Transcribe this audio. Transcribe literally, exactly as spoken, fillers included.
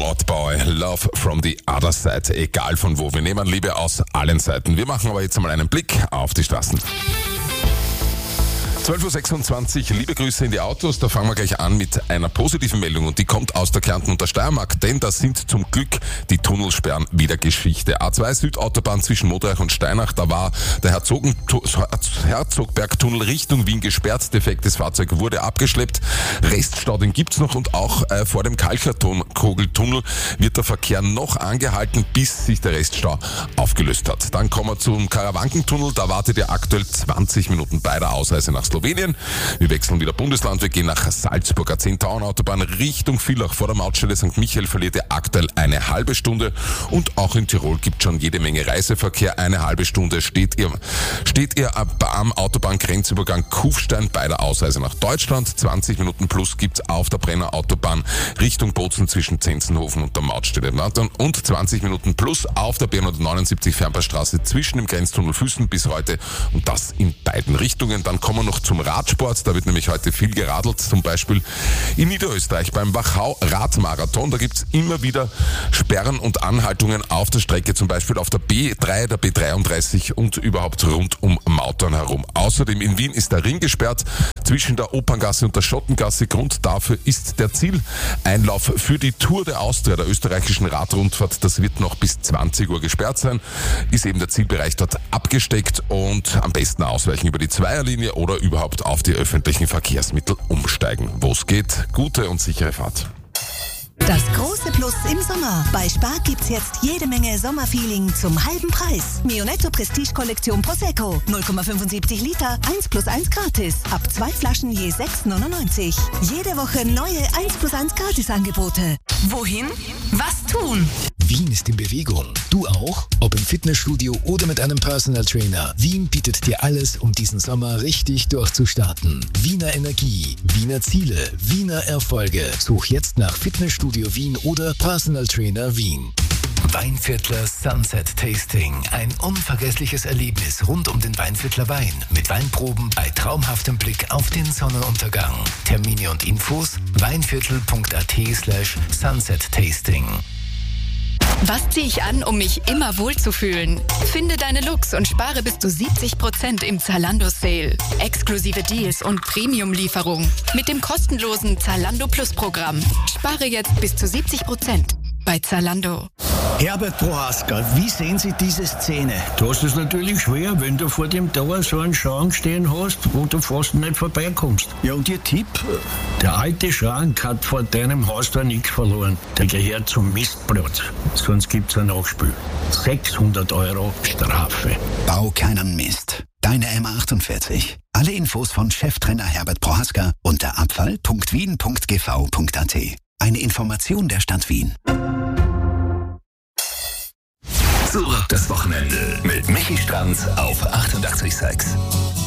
Out Boy, Love from the Other Side. Egal von wo, wir nehmen Liebe aus allen Seiten. Wir machen aber jetzt einmal einen Blick auf die Straßen. zwölf Uhr sechsundzwanzig, liebe Grüße in die Autos. Da fangen wir gleich an mit einer positiven Meldung und die kommt aus der Kärnten und der Steiermark, denn da sind zum Glück die Tunnelsperren wieder Geschichte. A zwei Südautobahn zwischen Moderach und Steinach, da war der Herzogen, Herzogbergtunnel Richtung Wien gesperrt. Defektes Fahrzeug wurde abgeschleppt. Reststau, den gibt's noch und auch äh, vor dem Kalcherkogeltunnel wird der Verkehr noch angehalten, bis sich der Reststau aufgelöst hat. Dann kommen wir zum Karawankentunnel, da wartet ihr aktuell zwanzig Minuten bei der Ausreise nach Slowenien. Wir wechseln wieder Bundesland, wir gehen nach Salzburg. A zehn Autobahn Richtung Villach vor der Mautstelle Sankt Michael verliert ihr aktuell eine halbe Stunde und auch in Tirol gibt schon jede Menge Reiseverkehr. Eine halbe Stunde steht ihr, steht ihr am Autobahngrenzübergang Kufstein bei der Ausreise nach Deutschland. zwanzig Minuten plus gibt's auf der Brenner Autobahn Richtung Bozen zwischen Zenzenhofen und der Mautstelle und zwanzig Minuten plus auf der B hundertneunundsiebzig Fernpassstraße zwischen dem Grenztunnel Füßen bis heute und das in beiden Richtungen. Dann kommen wir noch zum Radsport, da wird nämlich heute viel geradelt, zum Beispiel in Niederösterreich beim Wachau Radmarathon. Da gibt's immer wieder Sperren und Anhaltungen auf der Strecke, zum Beispiel auf der B drei, der B dreiunddreißig und überhaupt rund um Mautern herum. Außerdem in Wien ist der Ring gesperrt zwischen der Operngasse und der Schottengasse. Grund dafür ist der Zieleinlauf für die Tour de Austria, der österreichischen Radrundfahrt. Das wird noch bis zwanzig Uhr gesperrt sein. Ist eben der Zielbereich dort abgesteckt und am besten ausweichen über die Zweierlinie oder überhaupt auf die öffentlichen Verkehrsmittel umsteigen. Wo es geht, gute und sichere Fahrt. Das große Plus im Sommer. Bei Spar gibt's jetzt jede Menge Sommerfeeling zum halben Preis. Mionetto Prestige Kollektion Prosecco. null Komma fünfundsiebzig Liter, eins plus eins gratis. Ab zwei Flaschen je sechs neunundneunzig. Jede Woche neue eins plus eins Gratisangebote. Wohin? Was tun? Wien ist in Bewegung. Du auch? Ob im Fitnessstudio oder mit einem Personal Trainer. Wien bietet dir alles, um diesen Sommer richtig durchzustarten. Wiener Energie, Wiener Ziele, Wiener Erfolge. Such jetzt nach Fitnessstudio Wien oder Personal Trainer Wien. Weinviertler Sunset Tasting. Ein unvergessliches Erlebnis rund um den Weinviertler Wein. Mit Weinproben bei traumhaftem Blick auf den Sonnenuntergang. Termine und Infos weinviertel.at slash Sunset Tasting. Was ziehe ich an, um mich immer wohlzufühlen? Finde deine Looks und spare bis zu siebzig Prozent im Zalando Sale. Exklusive Deals und Premium-Lieferung. Mit dem kostenlosen Zalando Plus Programm. Spare jetzt bis zu siebzig Prozent bei Zalando. Herbert Prohaska, wie sehen Sie diese Szene? Du hast es natürlich schwer, wenn du vor dem Tor so einen Schrank stehen hast, wo du fast nicht vorbeikommst. Ja, und Ihr Tipp? Der alte Schrank hat vor deinem Haustor nichts verloren. Der gehört zum Mistplatz. Sonst gibt's ein Nachspiel. sechshundert Euro Strafe. Bau keinen Mist. Deine M achtundvierzig. Alle Infos von Cheftrainer Herbert Prohaska unter abfall punkt wien punkt g v punkt a t. Eine Information der Stadt Wien. Zurück das Wochenende mit Michi Stranz auf achtundachtzig Komma sechs.